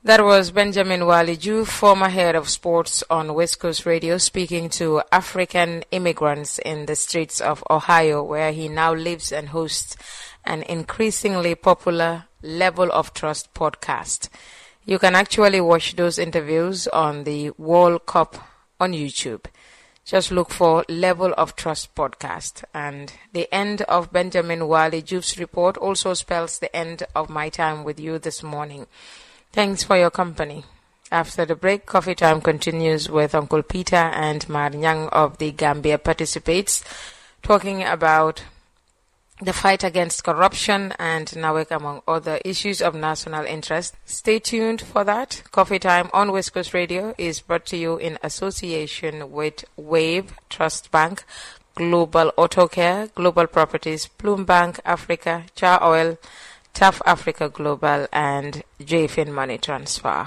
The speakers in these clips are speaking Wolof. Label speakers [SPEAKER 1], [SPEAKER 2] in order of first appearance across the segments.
[SPEAKER 1] That was Benjamin Waliju, former head of sports on West Coast Radio, speaking to African immigrants in the streets of Ohio, where he now lives and hosts an increasingly popular Level of Trust podcast. You can actually watch those interviews on the World Cup on YouTube. Just look for Level of Trust podcast. And the end of Benjamin Waliju's report also spells the end of my time with you this morning. Thanks for your company. After the break, Coffee Time continues with Uncle Peter and Marnyang of the Gambia Participates, talking about the fight against corruption and NAWEC, among other issues of national interest. Stay tuned for that. Coffee Time on West Coast Radio is brought to you in association with Wave, Trust Bank, Global Auto Care, Global Properties, Bloom Bank Africa, Char Oil, Tough Africa Global, and JFIN Money Transfer.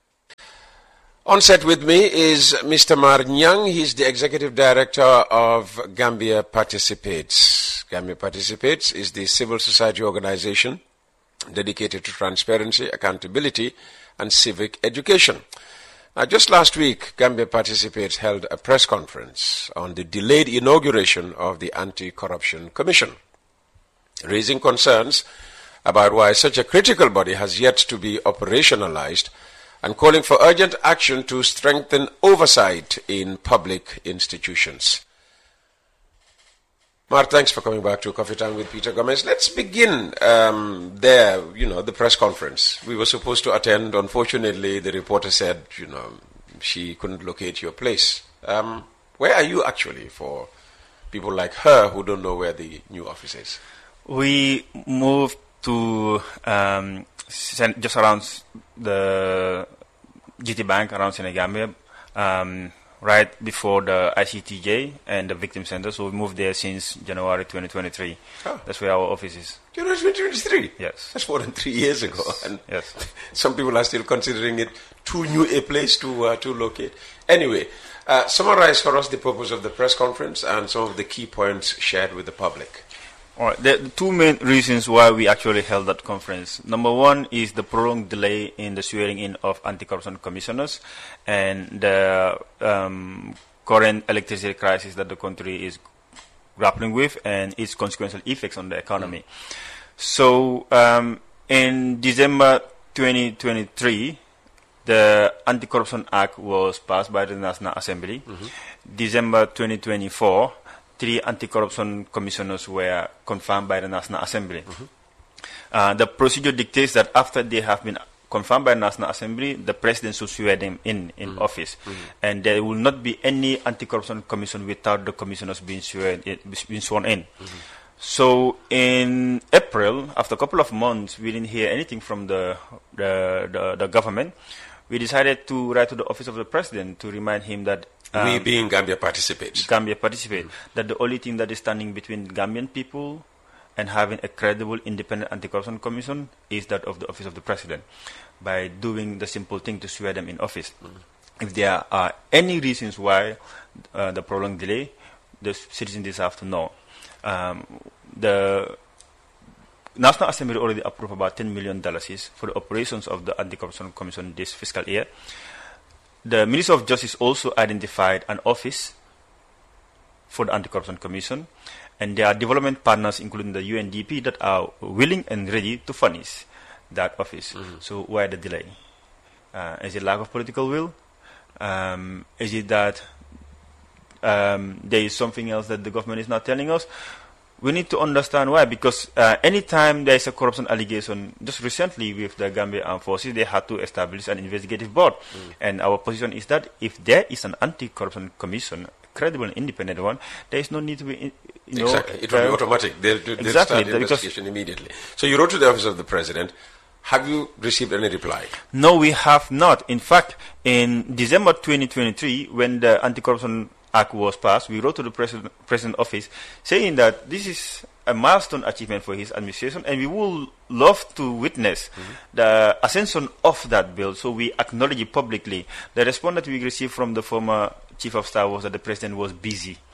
[SPEAKER 2] On set with me is Mr. Marnyang. He's the Executive Director of Gambia Participates. Gambia Participates is the civil society organization dedicated to transparency, accountability, and civic education. Just last week, Gambia Participates held a press conference on the delayed inauguration of the Anti-Corruption Commission, raising concerns about why such a critical body has yet to be operationalized, and calling for urgent action to strengthen oversight in public institutions. Mark, thanks for coming back to Coffee Time with Peter Gomez. Let's begin the press conference. We were supposed to attend. Unfortunately, the reporter said, she couldn't locate your place. Where are you actually, for people like her who don't know where the new office is?
[SPEAKER 3] We moved to just around the GT Bank around Senegambia, right before the ICTJ and the Victim Center. So we moved there since January 2023. Oh. That's where our office is.
[SPEAKER 2] January 2023?
[SPEAKER 3] Yes.
[SPEAKER 2] That's more than 3 years ago. And
[SPEAKER 3] yes.
[SPEAKER 2] Some people are still considering it too new a place to locate. Anyway, summarize for us the purpose of the press conference and some of the key points shared with the public.
[SPEAKER 3] All right. The two main reasons why we actually held that conference. Number one is the prolonged delay in the swearing in of anti-corruption commissioners and the current electricity crisis that the country is grappling with and its consequential effects on the economy. So in December 2023, the Anti-Corruption Act was passed by the National Assembly. December 2024, 3 anti-corruption commissioners were confirmed by the National Assembly. The procedure dictates that after they have been confirmed by the National Assembly, the President should swear them in office. And there will not be any anti-corruption commission without the commissioners being sworn in. So in April, after a couple of months, we didn't hear anything from the government. We decided to write to the Office of the President to remind him that
[SPEAKER 2] we being Gambia Participates.
[SPEAKER 3] That the only thing that is standing between Gambian people and having a credible independent anti-corruption commission is that of the Office of the President, by doing the simple thing to swear them in office. If there are any reasons why the prolonged delay, the citizens deserve to know. The National Assembly already approved about $10 million for the operations of the Anti-Corruption Commission this fiscal year. The Minister of Justice also identified an office for the Anti-Corruption Commission, and there are development partners, including the UNDP, that are willing and ready to furnish that office. So why the delay? Is it lack of political will? Is it that there is something else that the government is not telling us? We need to understand why, because anytime there is a corruption allegation, just recently with the Gambia Armed Forces, they had to establish an investigative board. And our position is that if there is an anti-corruption commission, credible and independent one, there is no need to be,
[SPEAKER 2] Exactly. It will be automatic. They'll start the investigation immediately. So you wrote to the Office of the President. Have you received any reply?
[SPEAKER 3] No, we have not. In fact, in December 2023, when the Anti-Corruption Act was passed, we wrote to the President Office saying that this is a milestone achievement for his administration, and we would love to witness the ascension of that bill, so we acknowledge it publicly. The response that we received from the former Chief of Staff was that the President was busy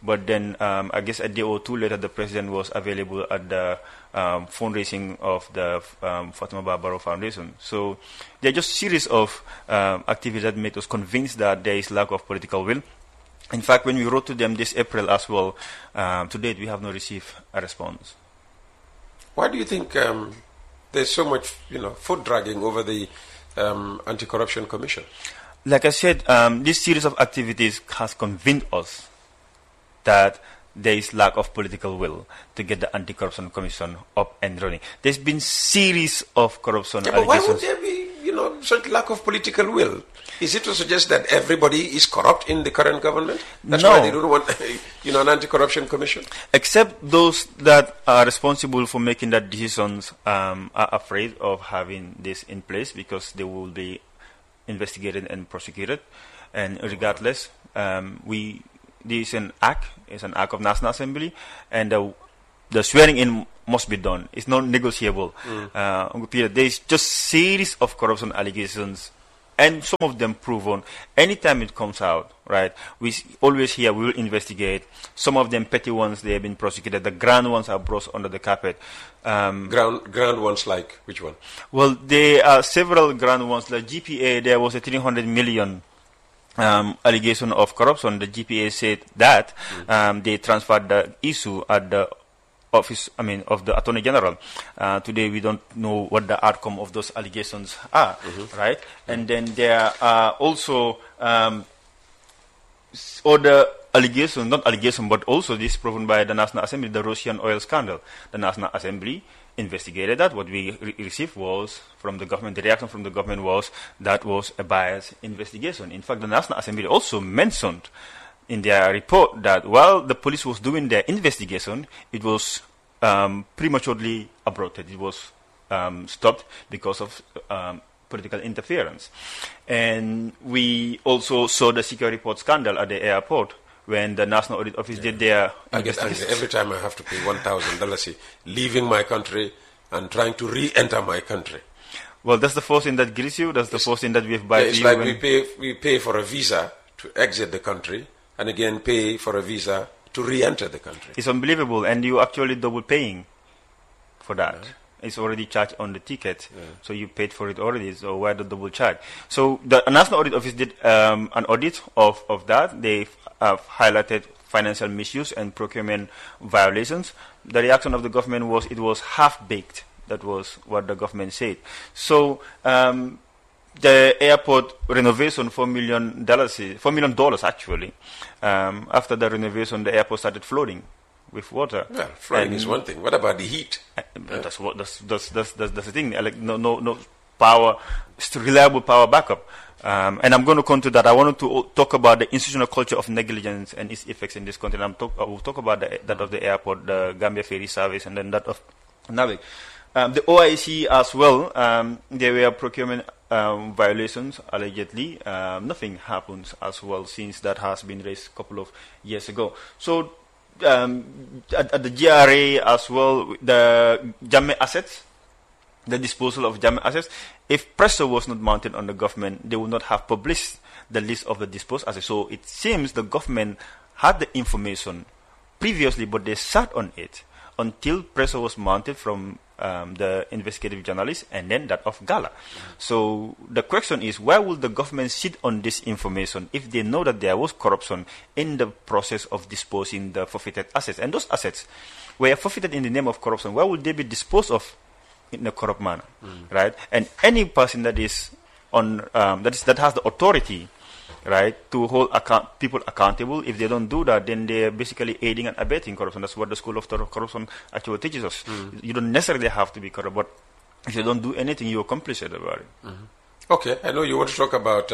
[SPEAKER 3] But then, I guess a day or two later, the president was available at the fundraising of the Fatima Barbaro Foundation. So there are just series of activities that make us convinced that there is lack of political will. In fact, when we wrote to them this April as well, to date we have not received a response.
[SPEAKER 2] Why do you think there's so much, foot dragging over the Anti-Corruption Commission?
[SPEAKER 3] Like I said, this series of activities has convinced us that there is lack of political will to get the Anti-Corruption Commission up and running. There's been series of corruption allegations.
[SPEAKER 2] But why would there be, such lack of political will? Is it to suggest that everybody is corrupt in the current government? That's why they don't want, an Anti-Corruption Commission?
[SPEAKER 3] Except those that are responsible for making that decisions are afraid of having this in place because they will be investigated and prosecuted. And regardless, this is an act of National Assembly, and the swearing in must be done. It's not negotiable. There's just series of corruption allegations, and some of them proven. Anytime it comes out, right, we always hear we will investigate. Some of them petty ones, they have been prosecuted. The grand ones are brushed under the carpet.
[SPEAKER 2] Grand ones like which one?
[SPEAKER 3] Well, there are several grand ones. Like GPA, there was a 300 million allegation of corruption. The GPA said that they transferred the issue at the office, of the Attorney General. Today we don't know what the outcome of those allegations are, right? And then there are also other allegations, not allegations, but also this proven by the National Assembly, the Russian oil scandal. The National Assembly investigated that. What we received was from the government, the reaction from the government was that was a biased investigation. In fact, the National Assembly also mentioned in their report that while the police was doing their investigation, it was prematurely aborted. It was stopped because of political interference. And we also saw the security report scandal at the airport when the National Audit Office did their investigation.
[SPEAKER 2] Every time I have to pay $1,000 leaving my country and trying to re-enter my country.
[SPEAKER 3] Well, that's the first thing that grills you. That's the first thing that we've bought.
[SPEAKER 2] It's like we pay for a visa to exit the country, and again pay for a visa to re-enter the country.
[SPEAKER 3] It's unbelievable, and you actually double paying for that. Yeah. It's already charged on the ticket, so you paid for it already, so why the double charge? So the National Audit Office did an audit of that. They highlighted financial misuse and procurement violations. The reaction of the government was it was half-baked. That was what the government said. So the airport renovation, $4 million actually. After the renovation, the airport started flooding with water.
[SPEAKER 2] Well, flooding is one thing. What about the heat?
[SPEAKER 3] That's the thing. Like no power, reliable power backup. And I'm going to come to that. I wanted to talk about the institutional culture of negligence and its effects in this country. I will talk about that of the airport, the Gambia Ferry Service, and then that of NAVIC. The OIC as well, there were procurement violations, allegedly. Nothing happens as well since that has been raised a couple of years ago. So at the GRA as well, the Jammeh assets, the disposal of Jammeh assets, if pressure was not mounted on the government, they would not have published the list of the disposed assets. So it seems the government had the information previously, but they sat on it until pressure was mounted from the investigative journalists and then that of Gala. So the question is, why would the government sit on this information if they know that there was corruption in the process of disposing the forfeited assets? And those assets were forfeited in the name of corruption. Why would they be disposed of in a corrupt manner, right? And any person that is on that has the authority, right, to hold people accountable, if they don't do that, then they're basically aiding and abetting corruption. That's what the School of Corruption actually teaches us. You don't necessarily have to be corrupt, but if you don't do anything, you're complicit about it.
[SPEAKER 2] Okay, I know you want to talk about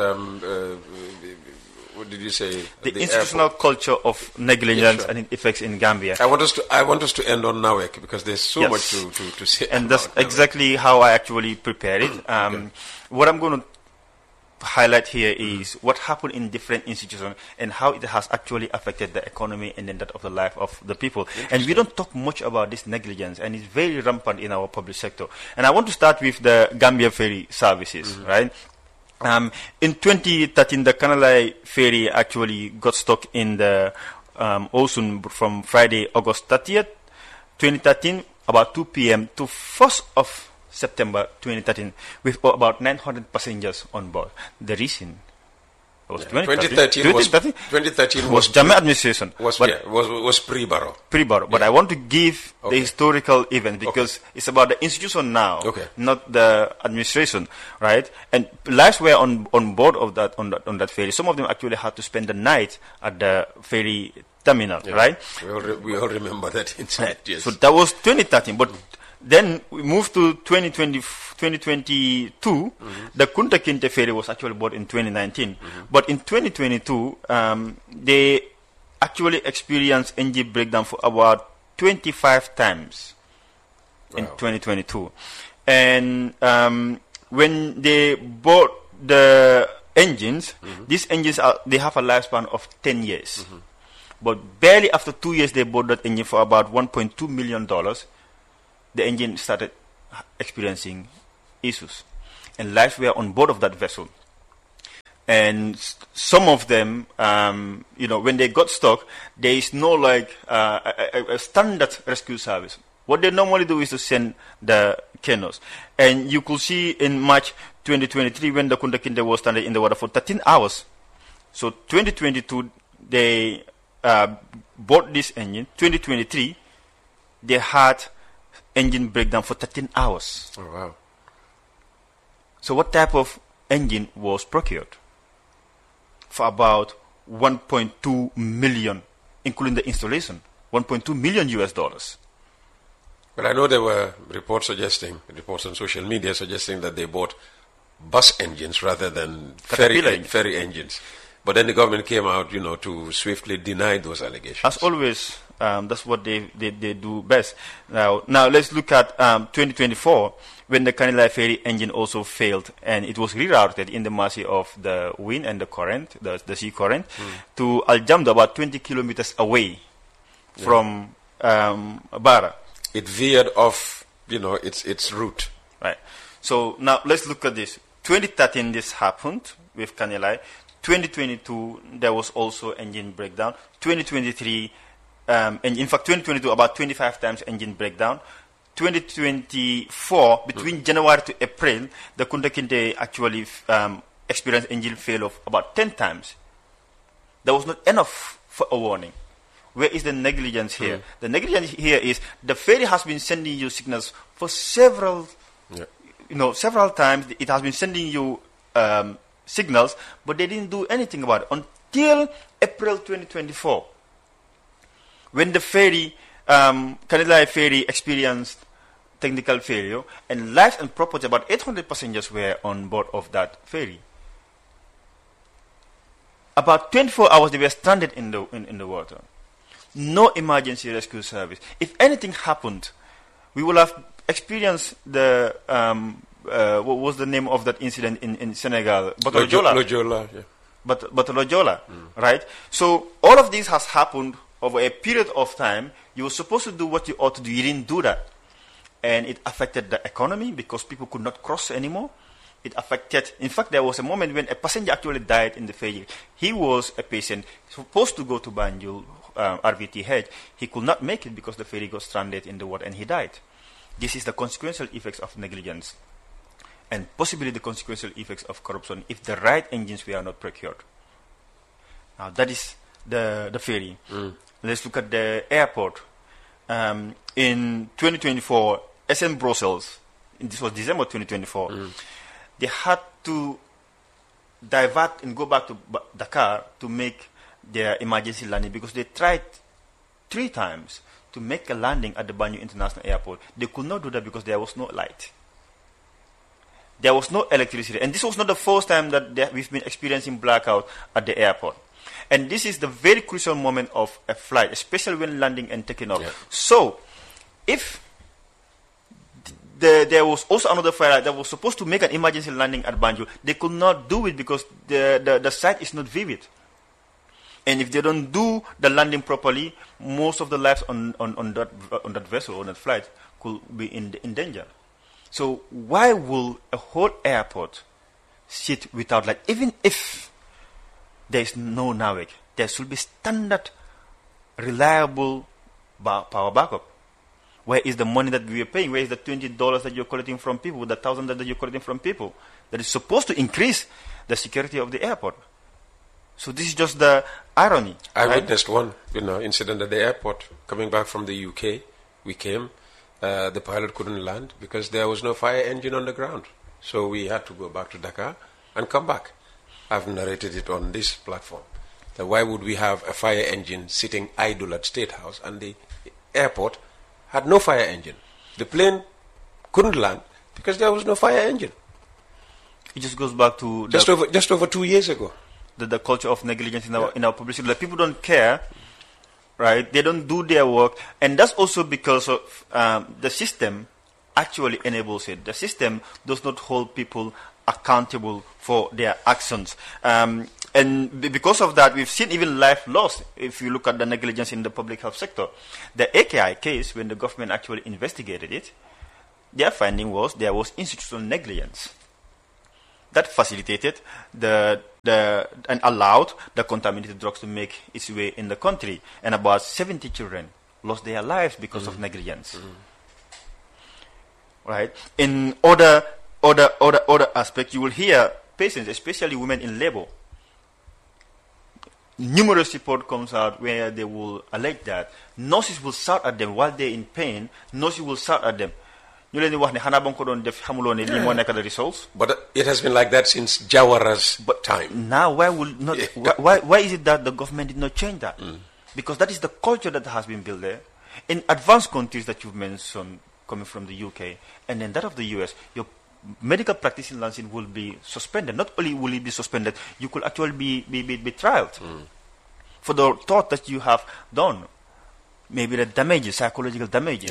[SPEAKER 2] what did you say?
[SPEAKER 3] The institutional airport culture of negligence and its effects in Gambia.
[SPEAKER 2] I want us to end on NAWEC because there's so much to say.
[SPEAKER 3] And that's exactly how I actually prepared it. What I'm going to highlight here is what happened in different institutions and how it has actually affected the economy and then that of the life of the people. And we don't talk much about this negligence, and it's very rampant in our public sector. And I want to start with the Gambia Ferry Services, right? In 2013, the Kanalai ferry actually got stuck in the Osun from Friday, August 30th, 2013, about 2 p.m. to 1st of September 2013, with about 900 passengers on board. The reason was 2013 was Jammeh administration.
[SPEAKER 2] Was pre-Barrow.
[SPEAKER 3] Pre-Barrow. But I want to give the historical event because it's about the institution now, not the administration, right? And lives were on board of that on that ferry. Some of them actually had to spend the night at the ferry terminal, right?
[SPEAKER 2] We all remember that incident. Yes.
[SPEAKER 3] So that was 2013, but then we moved to 2022. The Kunta Kinte ferry was actually bought in 2019. But in 2022, they actually experienced engine breakdown for about 25 times in 2022. And when they bought the engines, these engines they have a lifespan of 10 years. But barely after 2 years, they bought that engine for about $1.2 million. The engine started experiencing issues, and lives were on board of that vessel. And some of them, when they got stuck, there is no a standard rescue service. What they normally do is to send the canoes. And you could see in March 2023 when the Kunta Kinte was stranded in the water for 13 hours. So 2022, they bought this engine. 2023, they had engine breakdown for 13 hours.
[SPEAKER 2] Oh, wow.
[SPEAKER 3] So what type of engine was procured? For about 1.2 million, including the installation. 1.2 million US dollars.
[SPEAKER 2] But I know there were reports on social media suggesting that they bought bus engines rather than ferry engines. But then the government came out, to swiftly deny those allegations.
[SPEAKER 3] As always, that's what they do best. Now let's look at 2024, when the Kanilai ferry engine also failed, and it was rerouted in the mercy of the wind and the current, the sea current, to Al Jamda, about 20 kilometers away from Bara.
[SPEAKER 2] It veered off, its route.
[SPEAKER 3] Right. So now let's look at this. 2013, this happened with Kanilai. 2022, there was also engine breakdown. 2023, and in fact, 2022, about 25 times engine breakdown. 2024, between January to April, the Kunta Kinte actually experienced engine failure of about 10 times. That was not enough for a warning. Where is the negligence here? The negligence here is the ferry has been sending you signals for several times. It has been sending you signals, but they didn't do anything about it until April 2024, when the ferry, Kanilai ferry, experienced technical failure, and lives and property, about 800 passengers were on board of that ferry. About 24 hours they were stranded in the water. No emergency rescue service. If anything happened, we will have experienced the what was the name of that incident in Senegal?
[SPEAKER 2] Lojola, yeah.
[SPEAKER 3] But Lojola, right? So all of this has happened over a period of time. You were supposed to do what you ought to do. You didn't do that. And it affected the economy because people could not cross anymore. It affected, in fact, there was a moment when a passenger actually died in the ferry. He was a patient supposed to go to Banjul, RVTH. He could not make it because the ferry got stranded in the water and he died. This is the consequential effects of negligence, and possibly the consequential effects of corruption if the right engines were not procured. Now that is the ferry. Let's look at the airport. In 2024, SM Brussels, this was December 2024, they had to divert and go back to Dakar to make their emergency landing because they tried 3 times to make a landing at the Banjul International Airport. They could not do that because there was no light. There was no electricity. And this was not the first time that we've been experiencing blackout at the airport. And this is the very crucial moment of a flight, especially when landing and taking off. Yeah. So, if there was also another flight that was supposed to make an emergency landing at Banjul, they could not do it because the site is not vivid. And if they don't do the landing properly, most of the lives on that vessel, on that flight, could be in danger. So why will a whole airport sit without light? Even if there is no NAWEC, there should be standard reliable power backup. Where is the money that we are paying? Where is the $20 that you're collecting from people, the $1,000 that you're collecting from people? That is supposed to increase the security of the airport. So this is just the irony.
[SPEAKER 2] I witnessed one, incident at the airport. Coming back from the UK, we came. The pilot couldn't land because there was no fire engine on the ground. So we had to go back to Dakar and come back. I've narrated it on this platform. That why would we have a fire engine sitting idle at State House and the airport had no fire engine? The plane couldn't land because there was no fire engine.
[SPEAKER 3] It just goes back to
[SPEAKER 2] just over 2 years ago.
[SPEAKER 3] The culture of negligence in our publicity. Like, people don't care, right? They don't do their work, and that's also because of the system actually enables it. The system does not hold people accountable for their actions. And because of that, we've seen even life lost if you look at the negligence in the public health sector. The AKI case, when the government actually investigated it, their finding was there was institutional negligence that facilitated and allowed the contaminated drugs to make its way in the country. And about 70 children lost their lives because of negligence. Right? In other aspects, you will hear patients, especially women in labor. Numerous reports comes out where they will allege that nurses will shout at them while they're in pain. Nurses will shout at them. But
[SPEAKER 2] it has been like that since Jawara's time.
[SPEAKER 3] Now, why is it that the government did not change that? Because that is the culture that has been built there. In advanced countries that you've mentioned, coming from the UK, and then that of the US, your medical practicing license will be suspended. Not only will it be suspended, you could actually be trialed for the thought that you have done. Maybe the damages, psychological damages.
[SPEAKER 2] Yeah.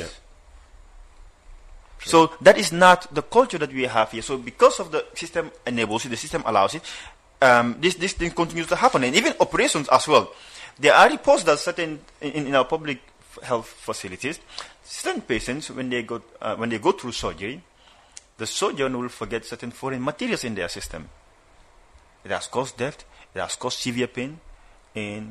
[SPEAKER 3] So that is not the culture that we have here. So because of the system enables it, the system allows it, this thing continues to happen. And even operations as well. There are reports that certain, in our public health facilities, certain patients, when they go through surgery, the surgeon will forget certain foreign materials in their system. It has caused death. It has caused severe pain in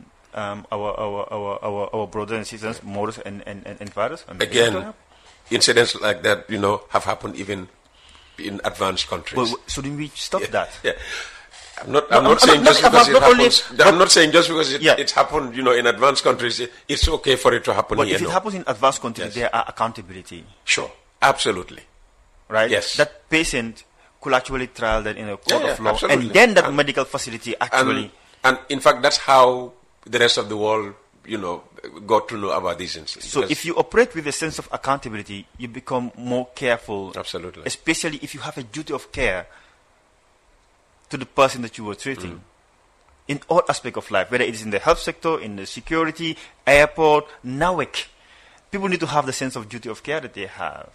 [SPEAKER 3] our brothers and sisters, mothers and fathers. And
[SPEAKER 2] again, incidents like that, have happened even in advanced countries.
[SPEAKER 3] Well, shouldn't we stop that?
[SPEAKER 2] Yeah. I'm not saying just because it's happened, in advanced countries, it's okay for it to happen
[SPEAKER 3] but
[SPEAKER 2] here.
[SPEAKER 3] But if it happens in advanced countries, there are accountability.
[SPEAKER 2] Sure, absolutely.
[SPEAKER 3] Right?
[SPEAKER 2] Yes.
[SPEAKER 3] That patient could actually trial that in a court of law,
[SPEAKER 2] absolutely.
[SPEAKER 3] and then that medical facility actually.
[SPEAKER 2] And in fact, that's how the rest of the world, got to know about these incidents.
[SPEAKER 3] So if you operate with a sense of accountability, you become more careful.
[SPEAKER 2] Absolutely.
[SPEAKER 3] Especially if you have a duty of care to the person that you were treating. In all aspects of life, whether it is in the health sector, in the security, airport, NAWEC. People need to have the sense of duty of care that they have.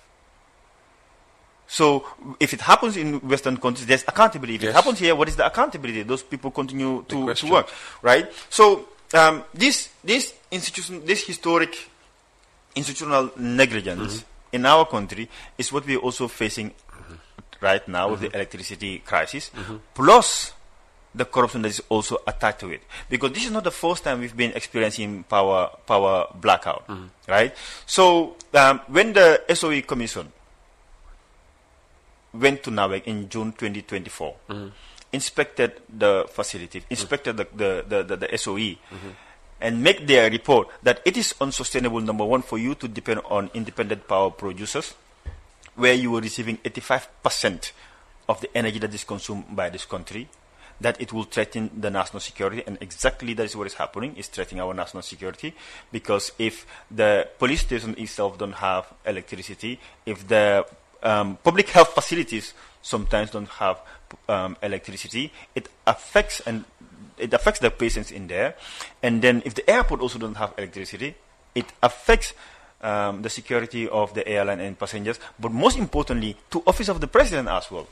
[SPEAKER 3] So if it happens in Western countries, there's accountability. If it happens here, what is the accountability? Those people continue to work, right? So this historic institutional negligence in our country is what we're also facing right now with the electricity crisis, plus the corruption that is also attached to it. Because this is not the first time we've been experiencing power blackout, right? So when the SOE Commission went to NAWEC in June 2024, inspected the facility, inspected the SOE, and make their report that it is unsustainable, number one, for you to depend on independent power producers, where you were receiving 85% of the energy that is consumed by this country, that it will threaten the national security, and exactly that is what is happening, is threatening our national security, because if the police station itself don't have electricity, if the public health facilities sometimes don't have electricity, it affects the patients in there. And then if the airport also don't have electricity, it affects the security of the airline and passengers, but most importantly, to Office of the President as well.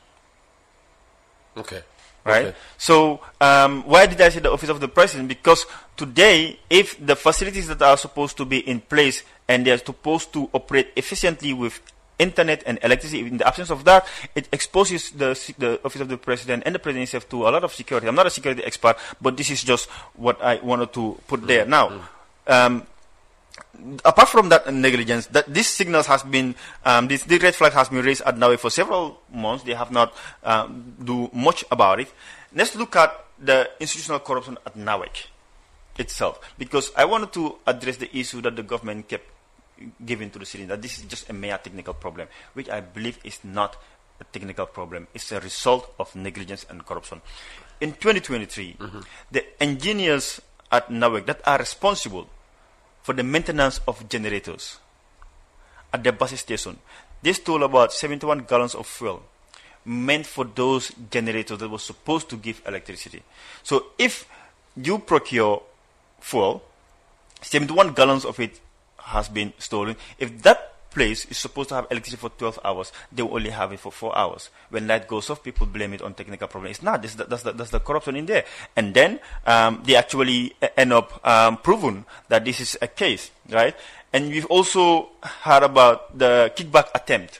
[SPEAKER 2] Okay.
[SPEAKER 3] Right?
[SPEAKER 2] Okay.
[SPEAKER 3] So why did I say the Office of the President? Because today, if the facilities that are supposed to be in place and they are supposed to operate efficiently with internet and electricity, in the absence of that, it exposes the Office of the President and the President to a lot of security. I'm not a security expert, but this is just what I wanted to put there. Now, apart from that negligence, that this signals has been, this red flag has been raised at NAWEC for several months. They have not do much about it. Let's look at the institutional corruption at NAWEC itself, because I wanted to address the issue that the government kept giving to the citizens, that this is just a mere technical problem, which I believe is not a technical problem. It's a result of negligence and corruption. In 2023, the engineers at NAWEC that are responsible for the maintenance of generators at the bus station, they stole about 71 gallons of fuel meant for those generators that were supposed to give electricity. So if you procure fuel, 71 gallons of it has been stolen. If that place is supposed to have electricity for 12 hours, they will only have it for 4 hours. When light goes off, people blame it on technical problem. It's not. That's the corruption in there. And then they actually end up proven that this is a case, right? And we've also heard about the kickback attempt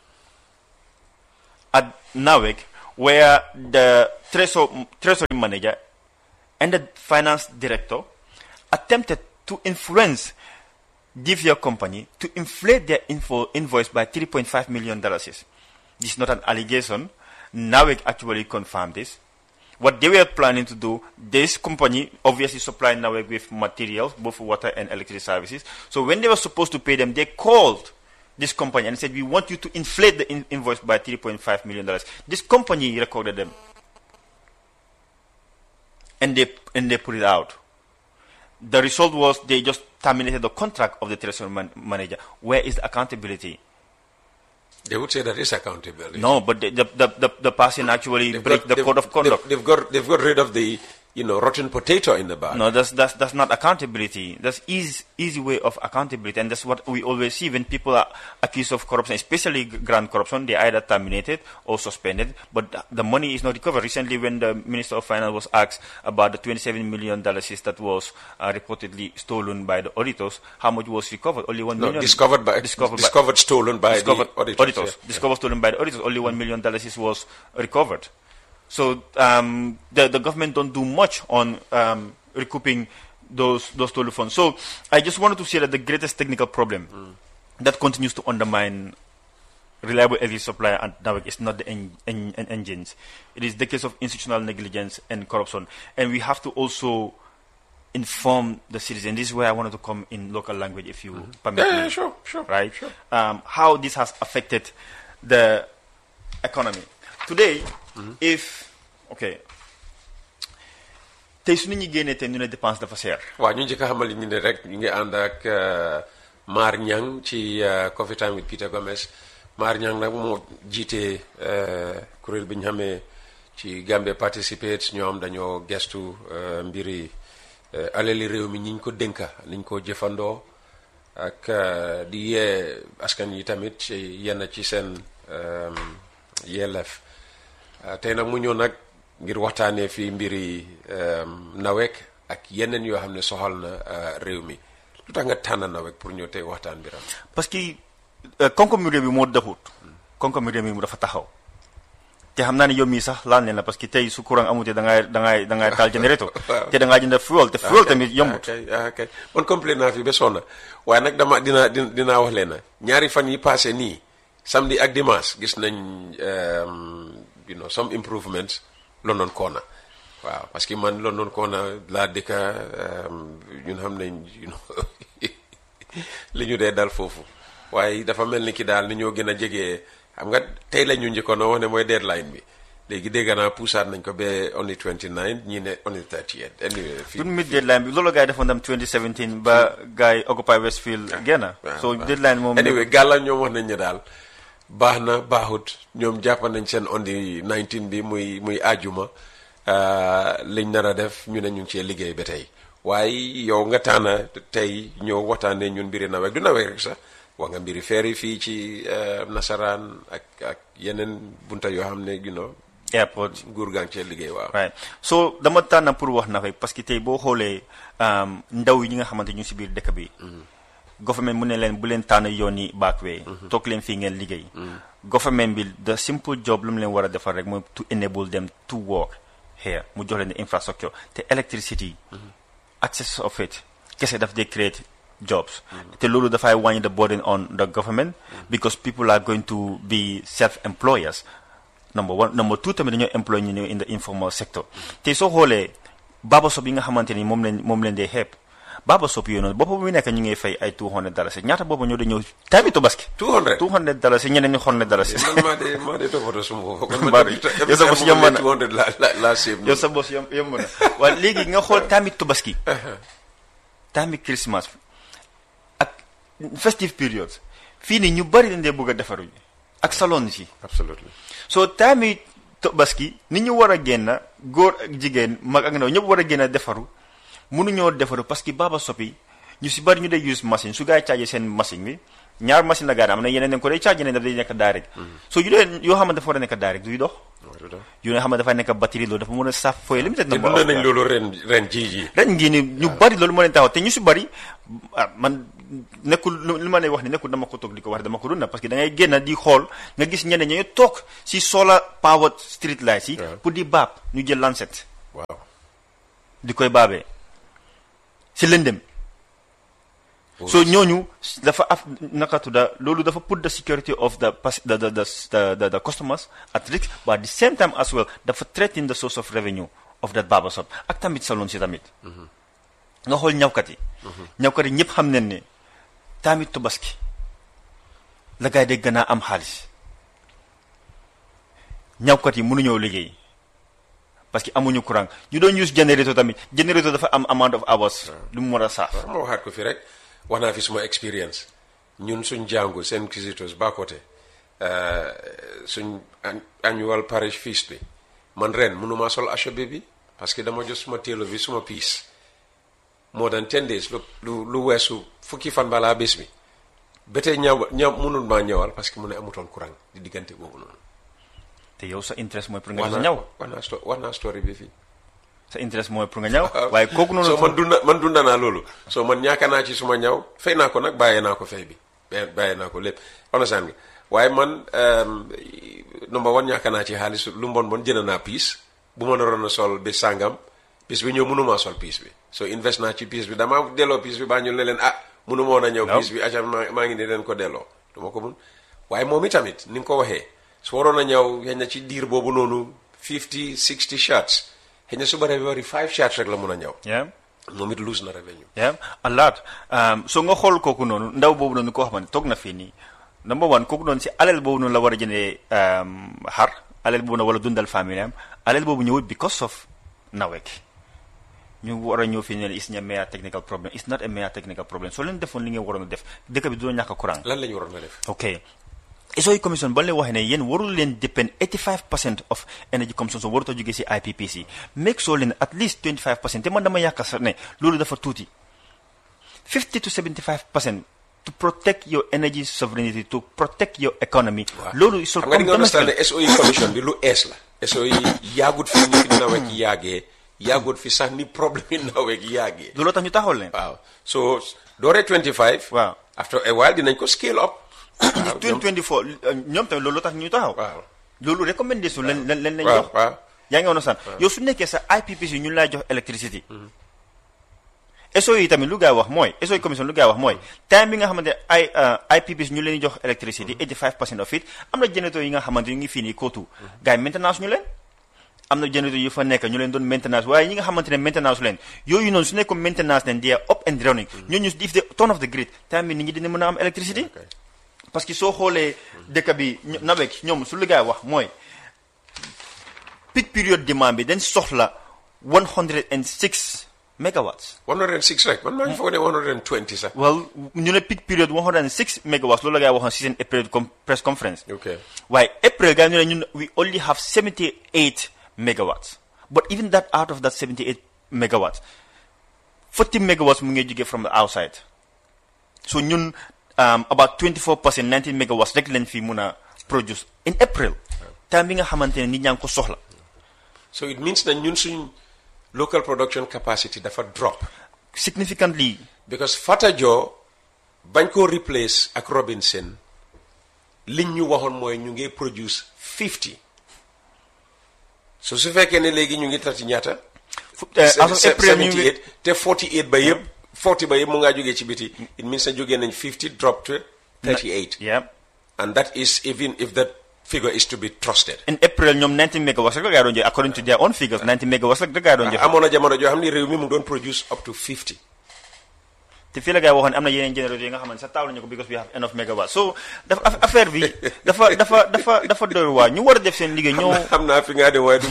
[SPEAKER 3] at NAWEC, where the treasury manager and the finance director attempted to influence DVR company to inflate their invoice by $3.5 million. This is not an allegation. NAWEC actually confirmed this. What they were planning to do, this company obviously supplied NAWEC with materials, both water and electricity services. So when they were supposed to pay them, they called this company and said, we want you to inflate the invoice by $3.5 million. This company recorded them. And they put it out. The result was they just terminated the contract of the treasury manager. Where is the accountability?
[SPEAKER 2] They would say that is accountability.
[SPEAKER 3] No, but the person actually break the code of conduct.
[SPEAKER 2] They've got rid of the rotten potato in the bag.
[SPEAKER 3] No, that's not accountability. That's easy way of accountability, and that's what we always see when people are accused of corruption, especially grand corruption. They either terminated or suspended, but the money is not recovered. Recently, when the Minister of Finance was asked about the $27 million that was reportedly stolen by the auditors, how much was recovered? Only $1 million.
[SPEAKER 2] Discovered stolen by the auditors.
[SPEAKER 3] Yeah. Discovered stolen by the auditors. Only $1 million was recovered. So the government don't do much on recouping those stolen funds. So I just wanted to say that the greatest technical problem that continues to undermine reliable energy supply at NAWEC is not the engines. It is the case of institutional negligence and corruption. And we have to also inform the citizen. This is where I wanted to come in local language, if you permit me.
[SPEAKER 2] Yeah, sure.
[SPEAKER 3] Right?
[SPEAKER 2] Sure.
[SPEAKER 3] How this has affected the economy. Today, tey su nit ñi génnee te ñu ne dépense dafa cher.
[SPEAKER 2] waaw ñu njëkk a xamal ñu ne rek ñu ngi ànd ak Mar Niang ci Coffee Time with Peter Gomez. Mar Niang nag moo jiite kuréel bi ñu xamee ci Gambia Participates. ñoom dañoo gestu mbiri alali réew mi ñi ñu ko dénka niñ ko jëfandoo ak di yee askan yi tamit ci yenn ci seen yelleef. tey nag mu ñëw nag ngir waxtaanee fii mbiri NAWEC ak yeneen yoo xam ne soxal na réew mi. lu tax nga tànn NAWEC pour ñëw tey waxtaan mbiram?
[SPEAKER 3] parce que koom-koomu réew mi moo doxut. koom-koomu réew mi mu dafa taxaw. te xam naa ne yow mii sax laal ne la parce que tey su courant amutee da ngay taal générateur. te da ngaa jënd fuel te fuel tamit yombut.
[SPEAKER 2] ok man complet naa fi ba sonn waaye nag dinaa wax leen na ñaari fan yi passé nii samedi ak dimanche gis nañ some improvements London Corner. waaw parce que man London Corner laa dëkka ñun xam nañ li ñu dee dal foofu waaye dafa mel ni ki daal ni ñoo gën a jege. xam nga tey la ñu njëkkoon a wax ne mooy deadline bi léegi dégg naa puusaat nañ ko ba on the 29 ñii ne on the 30th. anyway fii
[SPEAKER 3] mid deadline bi loolu gars yi defoon dem 2017 ba gars yi Occupy Westfield génn. so deadline moom.
[SPEAKER 2] anyway gàlla ñoom wax nañ ne daal baax na baaxut ñoom jàpp nañ seen on the 19 bi muy àjjuma liñ nar a def ñu ne ñu ngi cee liggéey ba tey waaye yow nga taana tey ñoo waxtaanee ñun mbiri NAWEC du NAWEC rek sax. wax nga mbiri feer yi fii ci nasaraan ak yeneen bunta yoo xam ne
[SPEAKER 3] airport
[SPEAKER 2] nguur gaa ngi cee liggéey waaw.
[SPEAKER 3] right so dama tànn pour wax NAWEC parce que tey boo xoolee ndaw yi ñi nga xamante ñu si biir dëkk bi. government mu ne leen bu leen tànn yoon yi backway. toog leen fii ngeen liggéey. government bi the simple job lu mu leen war a defar rek mooy to enable them to work here mu jox leen infrastructure te electricity access of it kese daf dee create jobs te loolu dafay wàññi the burden on the government because people are going to be self-employers number one. Number two tamit dañoo employ ñu in the informal sector te soo xoolee baba shop yi nga xamante ni moom leen dee xeeb baba shop yooyu noonu boppa bu nekk ñu ngi fay ay $200 ñaata boppa ñoo dañoo tamit Tabaski $200 ñeneen ñi $100
[SPEAKER 2] maa de toppatoo suma bopp
[SPEAKER 3] yow sa bos yomb na
[SPEAKER 2] la save
[SPEAKER 3] yow sa bos yomb na waaye léegi nga xool tamit Tabaski tamit Christmas ak festive periods fii nii ñu bari dañ dee bëgg a defaru ak salon si
[SPEAKER 2] absolutely
[SPEAKER 3] so tamit Tabaski nit ñu war a génn góor ak jigéen mag ak ndaw ñëpp war a génn defaru mënuñoo defaru parce que baba shop yi ñu si bari ñu day use machine su gaa yi chargé seen machine bi ñaar machine la gaa am na yeneen dañ ko day chargé ne daf day nekk direct so yu dee yoo xamante dafa war a nekk direct duy dox yu ne xamante dafay nekk batterie loolu dafa mën a saaf fooy limited na
[SPEAKER 2] dund nañ loolu ren jii
[SPEAKER 3] ni ñu bari loolu moo leen taxaw te ñu si bari man nekkul li ma lay wax ni nekkul dama ko toog di ko wax dama ko dund parce que da ngay génn di xool nga gis ñeneen ñooy toog si solar powered street lights yi pour di baab ñu jël lancet
[SPEAKER 2] waaw
[SPEAKER 3] di koy baabee si lëndëm so ñooñu dafa naka tudda loolu dafa put the security of the customers at risk but at the same time as well dafa threaten the source of revenue of that barber shop ak tamit salon si tamit nga xool ñawkat yi ñëpp xam nañ ne tamit Tabaski la gaay de gën a am xaalis ñawkat yi mënuñoo liggéey parce que amuñu courant ñu doon use générateur tamit générateur dafa am amount of hours lu mu war a saaf
[SPEAKER 2] ma waxaat ko fi rek wax naa fi suma expérience ñun suñ jàngu seen visitors ba côté suñ annual parish feast bi man ren mënuma sol achobe bi parce que dama jot suma téelo bi suma piis more than 10 days lu weesu fukki fan balaa bés bi ba tey ñaw mënul maa ñëwal parce que mu ne amutoon courant di diggante boobu noonu
[SPEAKER 3] te yow sa interest mooy pour nga ñaw
[SPEAKER 2] wax naa story bi fii
[SPEAKER 3] sa interest mooy pour nga ñaw waaye kooku noonu
[SPEAKER 2] so man dunda naa loolu so man ñaaka naa ci suma ñaw fay naa ko nag bàyyee naa ko fay bi bàyyee naa ko lépp understand nga waaye man number one ñaaka naa ci xaalis lu mbon jënd naa piis bu ma naroon a sol bi sàngam piis bi ñëw mënumaa sol piis bi so invest naa ci piis bi dama delloo piis bi baa ñu ne leen mënu moon a ñëw piis bi aca maa ngi ni leen ko delloo duma ko mun waaye moom itamit ni nga ko waxee su waroon a ñëw xëy na ci diir boobu noonu 50 60 shots xëy na su bari 5 shots rek la mun a ñëw moom it lose na revenue
[SPEAKER 3] a lot so nga xool kooku noonu ndaw boobu noonu koo xamante toog na fii nii number one kooku noonu si alal boobu noonu la war a jëndee xar alal boobu noonu wala dundal famille am alal boobu ñëwut because of nawek ñu war a ñëw fii ne is a mere technical problem it's not a mere technical problem soo leen defoon li ngeen waroon a def dëkk bi du ñàkk courant
[SPEAKER 2] lan la ñu waroon a def
[SPEAKER 3] ok SOE commission ba leen waxee ne yéen warul leen depend 85% of energy consumption warut a jógee si IPPC make sure leen at least 25% te man dama yaakaar sax ne loolu dafa tuuti 50 to 75% to protect your energy sovereignty to protect your economy. loolu
[SPEAKER 2] xam nga di nga understand ne SOE commission bi lu ees la SOE yaagut fi ni fi nawet yàggee yaagut fi sax ni problème yi nawet yàggee
[SPEAKER 3] loolu tax ñu taxawal leen
[SPEAKER 2] waaw so dooree 25
[SPEAKER 3] waaw
[SPEAKER 2] after a while dinañ ko scale up
[SPEAKER 3] 2024 ñoom tamit loolu tax ñu taxaw
[SPEAKER 2] waaw
[SPEAKER 3] loolu recommendation leen lañ jox
[SPEAKER 2] waaw
[SPEAKER 3] yaa ngi woon san yow su nekkee sa IPPC ñu lay jox électricité SOE tamit lu gaa wax mooy SOE commission lu gaa wax mooy time bi nga xamante IPPC ñu leen jox électricité 85% of it am na générateur yi nga xamante ñu ngi fii nii kootu gars yi maintenance ñu leen am na générateur yu fa nekk ñu leen doon maintenance waaye ñi nga xamante ne maintenance leen yooyu noonu su nekkoon maintenance leen di up and running ñooñu if the turn of the grid time bi nit ñi dina mën a am électricité parce que soo xoolee dëkk bi nawet ñoom su lu gaa wax mooy peak period demand bi dañ soxla 106 megawatts.
[SPEAKER 2] 106 rek man maa ngi foog ne 120 sax.
[SPEAKER 3] well ñu ne peak period 106 megawatts loolu la gaa waxoon si seen April press conference.
[SPEAKER 2] ok
[SPEAKER 3] waaye April gaa ñu ne ñun we only have 78 megawatts but even that out of that 78 megawatts 40 megawatts mu ngi jógee from the outside so ñun about 24% 19 megawatts rek lañ fi mun a produce in April time bi nga xamante ne nit ñaa ngi ko soxla.
[SPEAKER 2] so it means that ñun suñ local production capacity dafa drop
[SPEAKER 3] significantly
[SPEAKER 2] because Fatajo bañ koo replace ak Robinson liñ ñu waxoon mooy ñu ngi produce 50 so su fekkee ne léegi ñu ngi tati ñaata
[SPEAKER 3] as of April
[SPEAKER 2] 78 te 48 ba yëpp 40 ba yëpp mu ngaa jógee ci biti it means na jógee nañ 50 drop to 38
[SPEAKER 3] yeah.
[SPEAKER 2] and that is even if that figure is to be trusted.
[SPEAKER 3] In April ñoom 90 megawatts rek la gaa doon joxe according to their own figures 90 megawatts rek la gaa doon joxe.
[SPEAKER 2] amoon na jamono joo xam ne réew mi mu doon produce up to 50.
[SPEAKER 3] te fii la gaa waxoon am na yeneen génération yi nga xamante sax taw nañu ko because we have enough megawatts so dafa affaire bi dafa doy waa ñu war a def seen liggéey ñoo.
[SPEAKER 2] xam naa fi ngaa dem waaye du.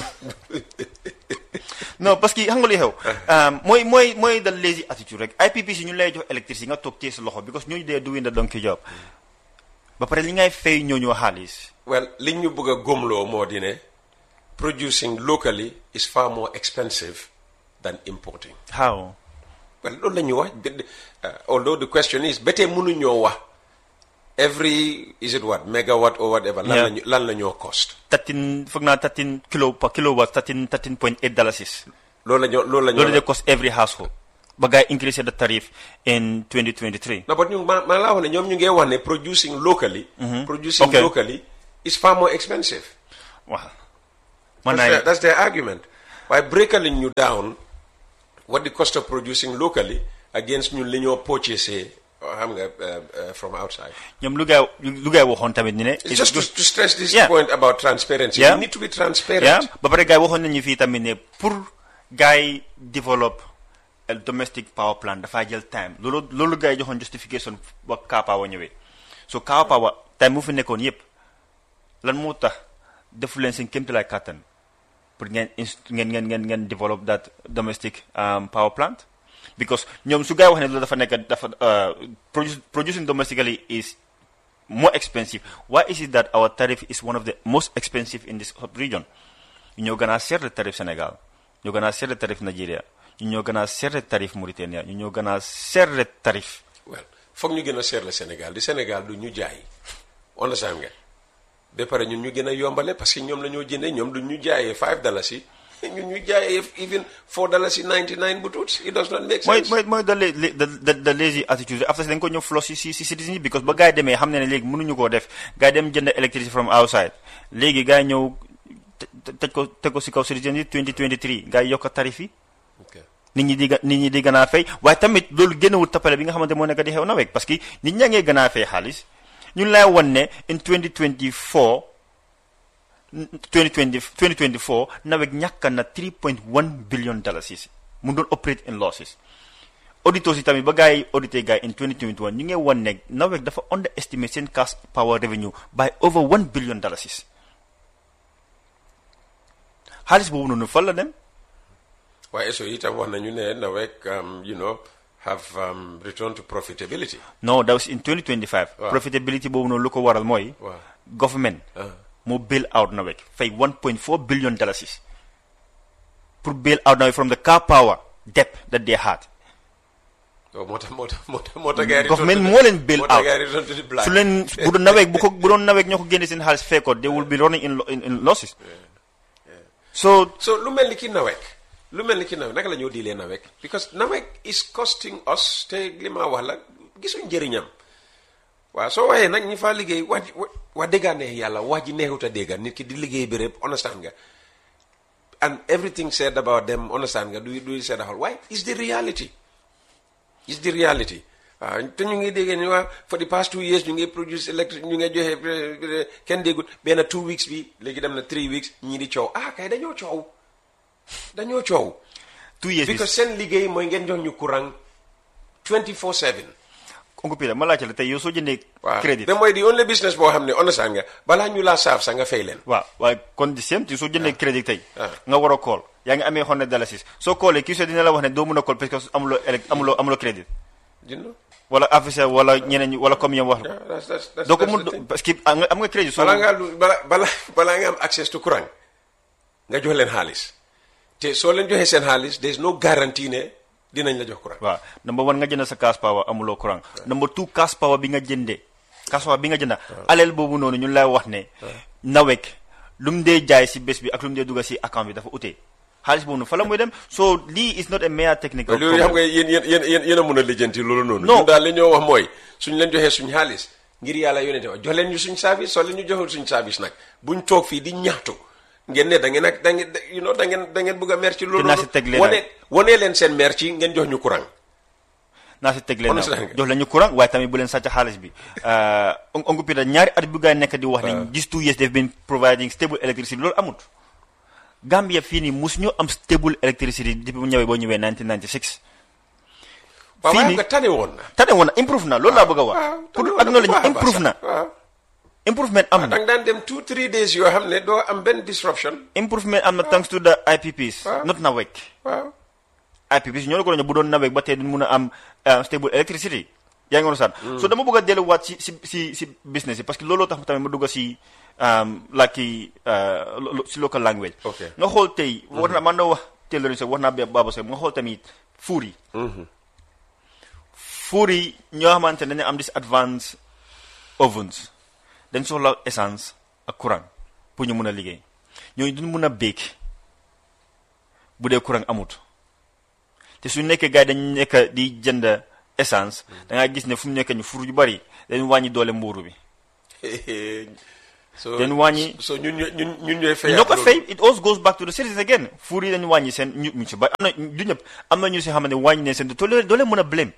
[SPEAKER 3] non parce que xam nga li xew. mooy the lazy attitude rek IPPC ñu lay jox électricité nga toog téye sa loxo because ñooñu dee doing the donkey job ba pare li ngay fay ñooñu xaalis.
[SPEAKER 2] well li ñu bëgg a góomloo moo di ne producing locally is far more expensive than importing.
[SPEAKER 3] How?
[SPEAKER 2] well loolu la ñu wax although the question is ba tey mënuñoo wax every is it what megawatt or whatever. lan la ñoo cost. 13
[SPEAKER 3] foog naa 13 kilo per kilowatt 13.8 dollars.
[SPEAKER 2] loolu la ñoo
[SPEAKER 3] cost every household. ba gars yi increase the tariff in 2023.
[SPEAKER 2] no but ñu ma laa wax ne ñoom ñu ngi wax ne producing locally. producing locally is far more expensive.
[SPEAKER 3] waaw.
[SPEAKER 2] that's their argument. waaye breaking ñu down what the cost of producing locally against ñun li ñoo purchase xam nga from outside.
[SPEAKER 3] ñoom lu gaay waxoon tamit ni ne.
[SPEAKER 2] it's just to stress this point about transparency.
[SPEAKER 3] Yeah.
[SPEAKER 2] We need to be transparent.
[SPEAKER 3] ba pare gaay waxoon nañu fii tamit ne pour gaay develop a domestic power plant dafaa jël time loolu gaay joxoon justification ba Kaa Power ñëwee so Kaa Power time mu fi nekkoon yépp lan moo tax defu leen seen kéemtalaay kàttan pour ngeen develop that domestic power plant. Because ñoom su gaa wax ne loolu dafa nekk dafa producing domestically is more expensive. Why is it that our tariff is one of the most expensive in this region? ñu ñoo gën a seer le tarif Sénégal ñoo gën a seer le tarif Nigeria ñu ñoo gën a seer le tarif Mauritania ñu ñoo gën a seer le tarif.
[SPEAKER 2] well foog ñu gën a seer le Sénégal di Sénégal du ñu jaay understand nga ba pare ñun ñu gën a yombale parce que ñoom la ñoo jëndee ñoom du ñu jaayee $5 yi. ñun ñu jaayee even $4.99 bu tuut it does not make sense.
[SPEAKER 3] mooy the lazy attitude after dañ ko ñëw floss si citizen yi because ba gars yi demee xam ne léegi mënuñu koo def gars yi dem jënd electricity from outside léegi gars yi ñëw teg ko si kaw citizen yi 2023 gars yi yokk tarif yi. nit ñi di gën a fay waaye tamit loolu génnewul tappale bi nga xamante moo nekk di xew nawet parce que nit ñaa ngee gën a fay xaalis ñun lay wan ne in 2024 nawet ñàkk na $3.1 billion mu doon operate in losses auditeurs yi tamit ba gars yi audité gars yi in 2021 ñu ngi wan ne nawet dafa underestimate seen cash power revenue by over $1 billion xaalis boobu noonu fan la dem.
[SPEAKER 2] waaye so itam wax nañu ne nawet have returned to profitability.
[SPEAKER 3] No, that was in 2025. Wow. Profitability boobu noonu lu ko waral mooy.
[SPEAKER 2] Wow.
[SPEAKER 3] Government. Moo bail out NAWEC fay $1.4 billion pour bail out NAWEC from the Kaa Power debt that they had.
[SPEAKER 2] moo tax
[SPEAKER 3] government moo leen bail out su leen bu doon NAWEC ñoo ko génne seen xaalis fekkoon they will be running in losses. So
[SPEAKER 2] lu mel ni ki NAWEC naka la ñoo diilee NAWEC because NAWEC is costing us te li ma wax la gisuñ njëriñam waaw soo waxee nag ñi faa liggéey wax dëggaa neex yàlla wax ji neexut a dégga nit ki di liggéey bi rek understand nga and everything said about them understand nga du said a why is the reality waaw te ñu ngi déggee ni waa for the past 2 years ñu ngi produce electric ñu ngi joxe kenn déggut benn 2 weeks bi léegi dem na 3 weeks ñii di coow kay dañoo coow
[SPEAKER 3] 2 years
[SPEAKER 2] because seen liggéey mooy ngeen jox ñu courant 24/7.
[SPEAKER 3] Uncle Peter ma laajte la tey yow soo jëndee crédit
[SPEAKER 2] ba mooy di only business boo xam ne understand nga balaa ñu laa saaf sax nga fay leen.
[SPEAKER 3] waaw waaye kon di same soo jëndee crédit tey nga war a call yaa ngi amee $100 soo callee kii soo dina la wax ne doo mën a call parce que amuloo crédit wala officier wala ñeneen wala comme ñoom wax la doo ko mun parce que am nga crédit soo
[SPEAKER 2] balaa nga am access to courant nga jox leen xaalis te soo leen joxee seen xaalis there is no guarantee ne dinañ la jox courant.
[SPEAKER 3] waaw number 1 nga jënd sa cash power amuloo courant number 2 cash power bi nga jëndee aleel boobu noonu ñun lay wax ne NAWEC lu mu dee jaay si bés bi ak lu mu dee dugal si account bi dafa utee xaalis boobu noonu fa la muy dem so lii is not a mere technical
[SPEAKER 2] loolu xam nga yéen a mën a lijjanti loolu noonu ñun daal li ñoo wax mooy suñ leen joxee suñ xaalis ngir yàlla yónnee wax jox leen ñu suñ service soo leen ñu joxul suñ service nag buñ toog fii di ñaxtu ngeen ne da ngeen bëgg a mer ci loolu.
[SPEAKER 3] wane
[SPEAKER 2] leen seen mer ci ngeen jox ñu courant.
[SPEAKER 3] naa si teg leen jox la ñu courant waaye tamit bu leen sàcc xaalis bi ongu pita ñaari at bu gaa nekk di wax ni these 2 years they've been providing stable electricity loolu amut Gambia fii nii mosu ñu am stable electricity depuis mu ñëwee boo ñëwee 1996
[SPEAKER 2] fii nii tane woon
[SPEAKER 3] na improve na loolu laa bëgg a wax pour aduna la ñu improve na improvement am na
[SPEAKER 2] dang daan dem 2-3 days yoo xam ne doo am benn disruption
[SPEAKER 3] improvement am na thanks to the IPPs not NAWEC IPPs ñoo la ko doon bu doon NAWEC ba tey duñ mun a am stable electricity yaa ngi woon saan so dama bëgg a delluwaat si business yi parce que looloo tax tamit ma dugg si si local language nga xool tey war na man na wax tailoring sax wax naa Baba Sow nga xool tamit fuur yi ñoo xamante ne dañu am dis advanced ovens dañ soxla essence ak courant pour ñu mun a liggéey ñooñu duñ mun a bake bu dee courant amut te su nekkee gars yi dañu nekk di jënd essence da ngaa gis ne fu mu nekk ñu fur yu bari dañu wàññi doole mbuuru bi dañu wàññi
[SPEAKER 2] so ñun ñooy fay
[SPEAKER 3] ñoo ko fay it all goes back to the citizens again fuur yi dañu wàññi seen ñu si bari am na du ñëpp am na ñu si xamante ne wàññi ne seen doole mën a blame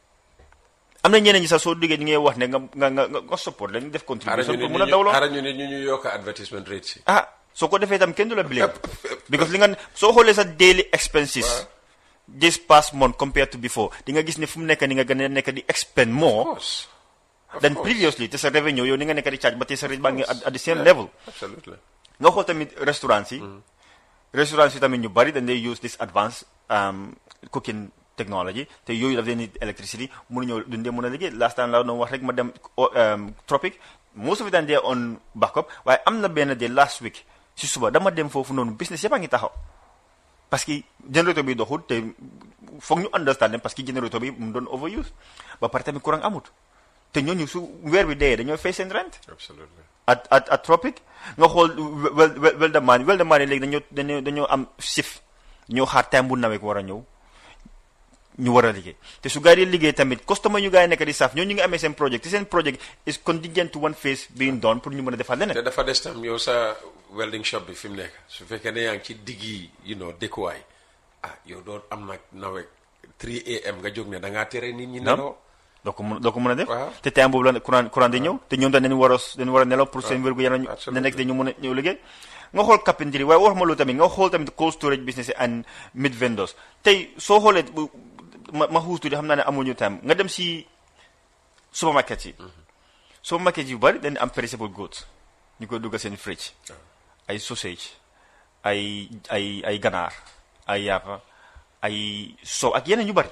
[SPEAKER 3] am na ñeneen ñi sax soo duggee ñu ngay wax ne nga support lañu def contribution pour mën a dawloo
[SPEAKER 2] xaaral ñu ne ñu yokk advertisement rate si
[SPEAKER 3] soo ko defee itam kenn du la blame because li nga soo xoolee sa daily expenses this past month compared to before di nga gis ne fu mu nekk ni nga gën a nekk di expend more than previously te sa revenue yow ni nga nekk di charge ba te sa rate baa ngi at the same level nga xool tamit restaurants yi tamit ñu bari dañ lay use this advanced cooking technology te yooyu daf leen need electricity mënuñoo dundee mën a liggéey last time la doon wax rek ma dem tropic most of it they on backup waaye am na benn de last week si suba dama dem foofu noonu business yëpp a ngi taxaw parce que générateur bi doxul te foog ñu understand parce que générateur bi mu doon overuse ba pare tamit courant amut te ñooñu su weer bi dee dañoo fay seen rent at tropic nga xool weldamaan yi léegi dañoo am sif ñoo xaar time bu nawet war a ñëw ñu war a liggéey te su gars yi liggéey tamit customer ñu gars yi nekk di saaf ñooñu ngi amee seen project te seen project is contingent to one phase being done pour ñu mën a defal leneen.
[SPEAKER 2] te dafa des tam yow sa welding shop bi fi mu nekk su fekkee ne yaa ngi ci diggi dëkkuwaay yow doo am nag nawet 3 am nga jóg ne da ngaa tere nit ñi neloo.
[SPEAKER 3] doo ko mën a def. te temps boobu la courant di ñëw te ñoom dañ war a nelaw pour seen wérgu yaram ne nekk dañu mën a ñëw liggéey. nga xool carpentry waaye wax ma loolu tamit nga xool tamit cold storage business and meat vendors tey soo xoolee ma xuustu di xam naa ne amuñu time nga dem si supermarket yi supermarket yu bari dañ am perishable goods ñu koy duggal seen fridge ay sausage ay ganaar ay yàppa ay soow ak yeneen yu bari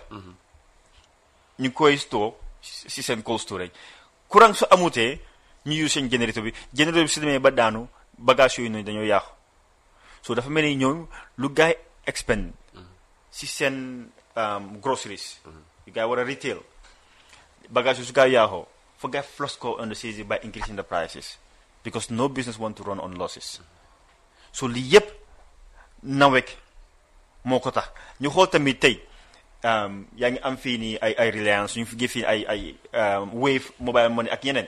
[SPEAKER 3] ñu koy store si seen cold storage courant su amutee ñu use seen générateur bi su demee ba daanu bagage yooyu noonu dañoo yàqu so dafa mel ni ñoom lu gaay expend si seen groceries yu gaay war a retail bagage yu su gaay yàqoo for gaay flush ko on the season by increasing the prices because no business want to run on losses so lii yëpp NAWEC moo ko tax ñu xool tamit tey yaa ngi am fii nii ay Reliance ñu fi fii ay Wave mobile money ak yeneen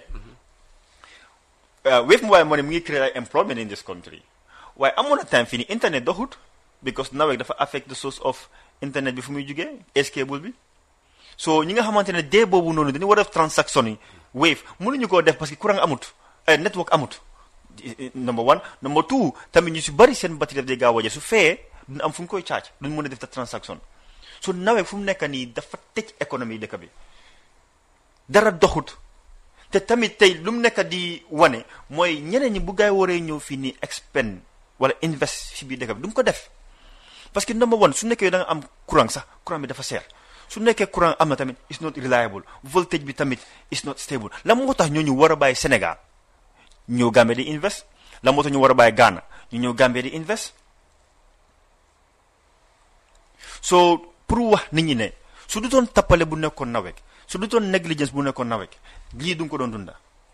[SPEAKER 3] Wave mobile money mu ngi créer employment in this country waaye amoon na time fii nii internet doxut because NAWEC dafa affect the source of internet bi fu muy jugee cable bi so ñi nga xamante ne dee boobu noonu dañu war a def transaction yi Wave mënuñu koo def parce que courant amut network amut number one number two tamit ñu si bari seen batterie daf day gaaw a su fee duñ am fu ñu koy charge duñ mën a def ta transaction so NAWEC fu mu nekk nii dafa tëj économie dëkk bi dara doxut te tamit tey lu mu nekk di wane mooy ñeneen ñi bu gaay waree ñëw fii nii expend wala invest si biir dëkk bi du ko def parce que number one su nekkee da nga am courant sax courant bi dafa seer su nekkee courant am na tamit is not reliable voltage bi tamit is not stable la moo tax ñooñu war a bàyyi Sénégal ñëw Gambie di invest la moo tax ñu war a bàyyi Ghana ñu ñëw Gambie di invest so pour wax nit ñi ne su du doon tappale bu nekkoon NAWEC su du doon négligence bu nekkoon NAWEC lii du nga ko doon dunda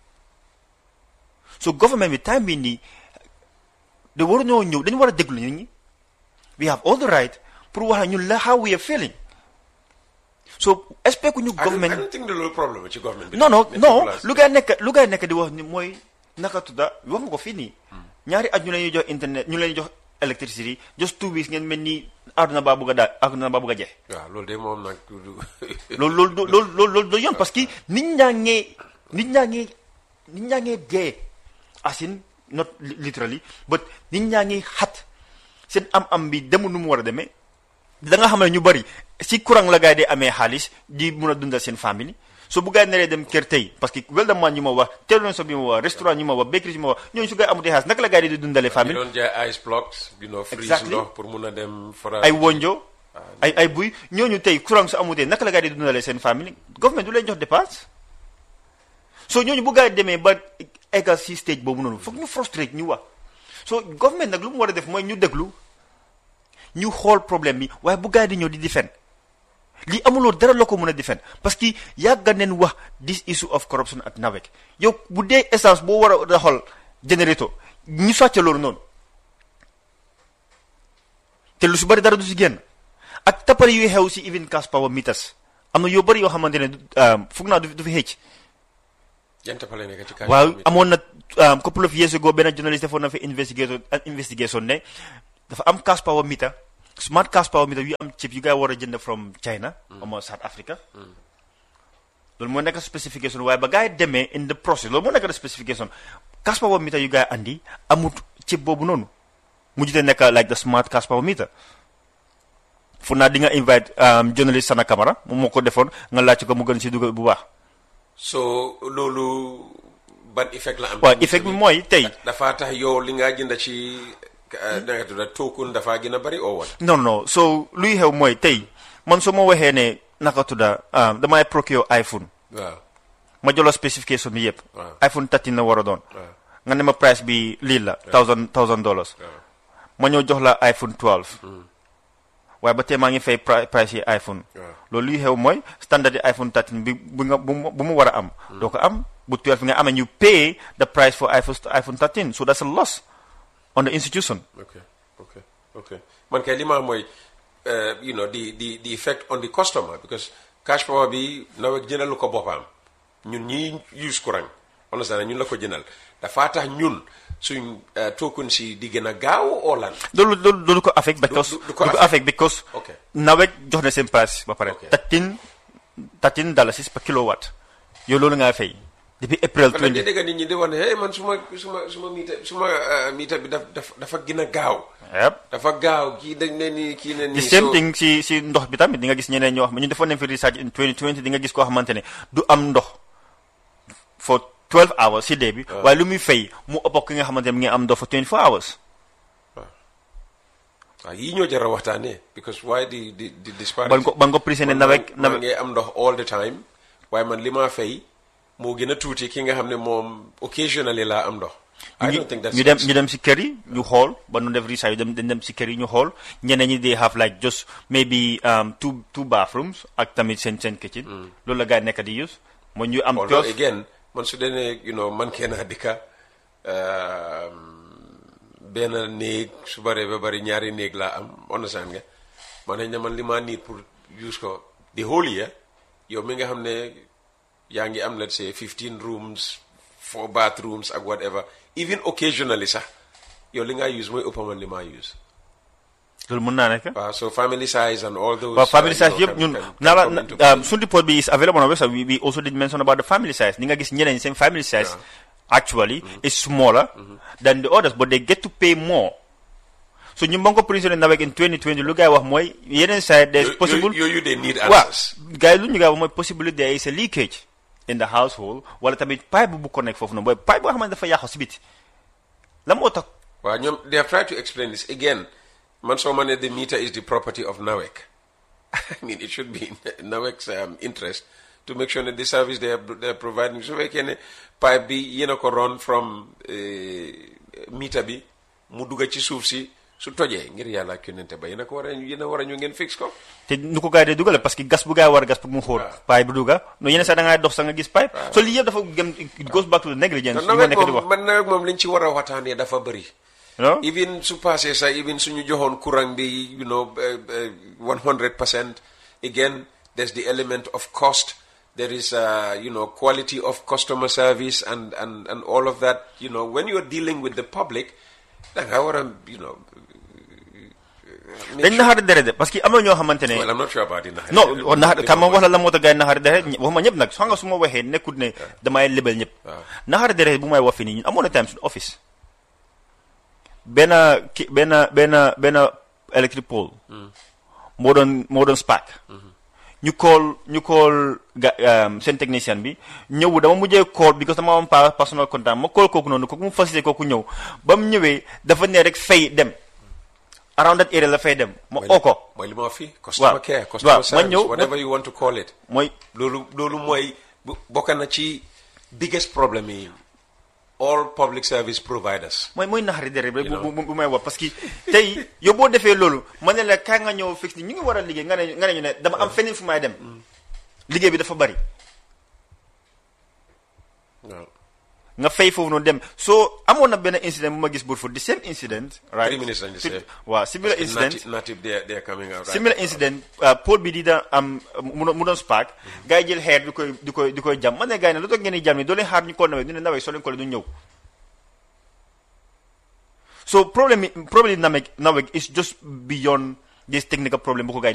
[SPEAKER 3] so government bi time bi nii da waru ñoo ñëw dañu war a déglu nit ñi we have all the right pour wax ñun la how we are feeling so expect ñu government
[SPEAKER 2] I don't think loolu problème ci government bi
[SPEAKER 3] non lu ngay nekk di wax ni mooy naka tudda wax nga ko fii nii ñaari at ñu leen jox internet ñu leen jox electricity just 2 weeks ngeen mel ni àdduna baa bëgg a jeex.
[SPEAKER 2] waaw loolu de moom nag.
[SPEAKER 3] loolu yoon parce que nit ñaa ngee dee as in not literally but nit ñaa ngi xat seen am bi demul nu mu war a demee da nga xam ne ñu bari si courant la gaay di amee xaalis di mun a dundal seen famille so bu gaay naree dem kër tey parce que weldement ñu ma wax teeloon so bi ma wax restaurant ñu ma wax bakery ñu ma wax ñooñu su gaay amutee xaalis naka la gaay di dundalee famille.
[SPEAKER 2] ñu doon jaay ice blocks freeze ndox pour mun a dem
[SPEAKER 3] ay wonjo ay buy ñooñu tey courant su amutee naka la gaay di dundalee seen famille government du leen jox dépense so ñooñu bu gaay demee ba eggal si stage boobu noonu foog ñu frustré ñu wax so government nag lu mu war a def mooy ñu déglu ñu xool problème bi waaye bu gaay di ñëw di defend lii amuloo dara la ko mën a defend parce que yàgg neen wax this issue of corruption at NAWEC yow bu dee essence boo war a doxal générateur ñu sàcc loolu noonu te lu si bari dara du si génn ak tappale yuy xew si even cash power meters am na yoo bari yoo xamante ne foog naa du fi xëcc. waaw amoon na couple of years ago benn journaliste defoon na fi investigation ne dafa am cash power meter smart cash power meter yu am chip yu gaa war a jënd from China ama South Africa loolu moo nekk specification waaye ba gaa yi demee in the process loolu moo nekk specification cash power meter yu gaa yi andi amut chip boobu noonu mujjute nekk like the smart cash power meter fu naa di nga invite journaliste Sana Camara moom moo ko defoon nga laaj ko mu gën si dugal bu baax.
[SPEAKER 2] so loolu ban effect la am.
[SPEAKER 3] waaw effect bi mooy tey.
[SPEAKER 2] dafa tax yow li nga jënd ci danga tudda token dafa gën a bari oo wala.
[SPEAKER 3] non so luy xew mooy tey man soo ma waxee ne naka tudda damay procure iPhone.
[SPEAKER 2] waaw
[SPEAKER 3] ma jox la spécification bi yëpp.
[SPEAKER 2] waaw
[SPEAKER 3] iPhone 13 la war a doon. nga ne ma price bi lii la. $1,000. ma ñëw jox la iPhone 12. waaye ba tey maa ngi fay price yi iPhone. loolu luy xew mooy standard yi iPhone 13 bi bu mu war a am. doo ko am bu 12 nga amee ñu pay the price for iPhone 13 so that's a loss on the institution.
[SPEAKER 2] okay man kay li ma mooy the effect on the customer because cash power bi NAWEC jënalu ko boppam ñun ñi use courant understand ñun la ko jënal dafa tax ñun suñ token si di gën a gaaw oo lan.
[SPEAKER 3] loolu ko affect because NAWEC jox na seen price ba pare. $13 per kilowatt yow loolu nga fay depuis April 20.
[SPEAKER 2] kon dégg nit ñi di wax ne hey man suma miita bi dafa gën a gaaw. dafa gaaw kii dañ ne nii kii ne nii.
[SPEAKER 3] the same thing si ndox bi tamit di nga gis ñeneen ñoo xam ne ñu defoon nañ fi research in 2020 di nga gis koo xamante ne du am ndox for 12 hours si dee bi. waaye lu muy fay mu ëpp ki nga xamante ne mu ngi am ndox for 24 hours.
[SPEAKER 2] waaw yii ñoo jar a waxtaanee because why di disparity.
[SPEAKER 3] ban ko prisonnier NAWEC
[SPEAKER 2] ngay am ndox all the time waaye man li maa fay moo gën a tuuti ki nga xam ne moom occasionally laa am ndox. I don't think that's
[SPEAKER 3] ñu dem si kër yi ñu xool ba nu def research dem si kër yi ñu xool ñeneen ñi they have like just maybe two bathrooms ak tamit seen kitchen. loolu la gaa yi nekk di use. mooy ñu am
[SPEAKER 2] although again man su dee ne man kenn dikka benn néeg su baree ba bari ñaari néeg laa am understand nga man nañ ne man li ma need pour use ko the whole year yow mi nga xam ne yaa ngi am let's say 15 rooms 4 bathrooms ak whatever even occasionally sax yow li nga use mooy ëpp man li ma use.
[SPEAKER 3] loolu mën naa nekk.
[SPEAKER 2] waaw so family size and all those.
[SPEAKER 3] waaw family size yëpp ñun suñu report bi is available on our website we also did mention about the family size ni nga gis ñeneen seen family size. Actually, is smaller than the others, but they get to pay more. So ñu mën ko prisonnier NAWEC in 2020 lu gaay wax mooy yeneen side there's possible.
[SPEAKER 2] You they need answers.
[SPEAKER 3] Gaay lu ñu gaay wax mooy possibly there is a leakage in the household wala tamit pipe bu connect foofu noonu mooy pipe boo xamante dafa yàqu si biti la moo tax.
[SPEAKER 2] waaw ñoom they have tried to explain this again man soo ma ne the meter is the property of NAWEC. I mean it should be in NAWEC's interest to make sure that the service they are providing su fekkee ne pipe bi yéen a ko run from meter bi mu dugga ci suuf si su tojee ngir yàlla ak yonente ba yéen a war a ñu ngeen fix ko.
[SPEAKER 3] te nu ko gars yi dugale parce que gas bu gars yi war a gas pour mu xóot. pipe bu dugga no yeneen sax da ngay dox sax nga gis pipe. so lii yëpp dafa gëm it goes back to the negligence.
[SPEAKER 2] man nawet moom liñ ci war a waxtaanee dafa bëri. even su passé sax even suñu joxoon courant bi 100% again there's the element of cost. There is, quality of customer service and all of that. When you're dealing with the public,
[SPEAKER 3] dañ naxari deret de parce que am na ñoo xamante ne
[SPEAKER 2] well, I'm not sure about it.
[SPEAKER 3] non naxari xam nga wax la moo tax gars yi naxari deret waxuma ñëpp nag xam nga su ma waxee nekkut ne damay lebal ñëpp naxari deret bu may wax fi nii ñun amoon na time suñu office benn electric pole moo doon spark ñu call seen technicien bi ñëw dama mujjee call because dama am personal contact ma call kooku noonu kooku mu facilité kooku ñëw ba mu ñëwee dafa ne rek fay dem around that area la fay dem ma oo ko
[SPEAKER 2] mooy li ma wax fii customer care customer service whatever you want to call it
[SPEAKER 3] mooy
[SPEAKER 2] loolu mooy bokk na ci biggest problem yi all public service providers
[SPEAKER 3] mooy naxari dere rek bu may wax parce que tey yow boo defee loolu ma ne la kaa nga ñëw fix ni ñu ngi war a liggéey nga ne ñu ne dama am feneen fu may dem liggéey bi dafa bari nga fay foofu noonu dem so amoon na benn incident bu ma gis Brufut the same incident right
[SPEAKER 2] 3 minutes lañu say
[SPEAKER 3] waaw similar incident
[SPEAKER 2] native they are coming out
[SPEAKER 3] similar incident pole bi di da am mu doon spark gars yi jël xeer di koy jam man ne gars yi ne lu tax ngeen di jam ni doo leen xaar ñu ko nawee ñu ne nawee soo leen ko du ñëw so problem nawee is just beyond this technical problem bu ko gars